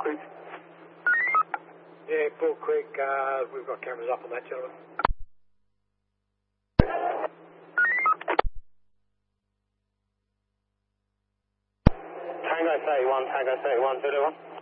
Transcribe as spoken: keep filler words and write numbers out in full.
Creek. Yeah, Bull Creek, uh, we've got cameras up on that, gentlemen. Tango thirty-one, Tango thirty-one, zero one.